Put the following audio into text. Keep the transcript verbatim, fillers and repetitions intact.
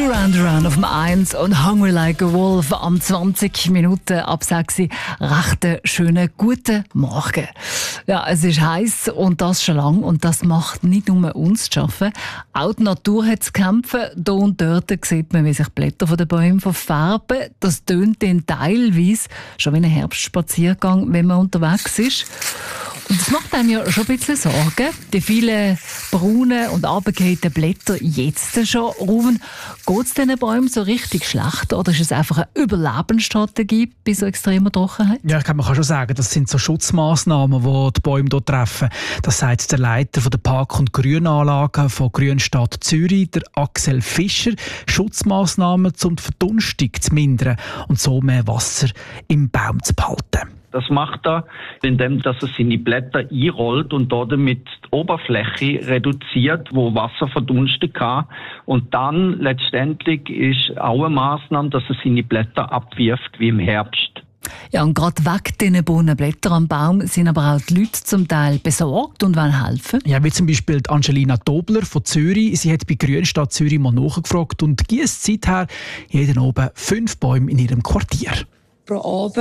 Duran Duran auf dem eins und Hungry Like a Wolf am zwanzig Minuten ab sechs Uhr. Recht schönen guten Morgen. Ja, es ist heiß und das schon lang und das macht nicht nur uns zu schaffen. Auch die Natur hat zu kämpfen. Hier und dort sieht man, wie sich die Blätter von den Bäumen verfärben. Das tönt dann teilweise schon wie ein Herbstspaziergang, wenn man unterwegs ist. Und das macht einem ja schon ein bisschen Sorgen. Die vielen braunen und abgehenden Blätter jetzt schon. Rufen, geht es diesen Bäumen so richtig schlecht oder ist es einfach eine Überlebensstrategie bei so extremer Trockenheit? Ja, ich glaube, man kann schon sagen, das sind so Schutzmaßnahmen, die die Bäume hier treffen. Das sagt der Leiter der Park- und Grünanlagen von Grünstadt Zürich, der Axel Fischer. Schutzmaßnahmen, um die Verdunstung zu mindern und so mehr Wasser im Baum zu behalten. Das macht er, indem dass er seine Blätter einrollt und damit die Oberfläche reduziert, wo Wasser verdunsten kann. Und dann letztendlich ist auch eine Maßnahme, dass er seine Blätter abwirft wie im Herbst. Ja, und gerade wegen diesen braunen Blättern am Baum sind aber auch die Leute zum Teil besorgt und wollen helfen. Ja, wie zum Beispiel die Angelina Dobler von Zürich. Sie hat bei Grünstadt Zürich mal nachgefragt und gießt seither jeden Abend fünf Bäume in ihrem Quartier. Pro Abend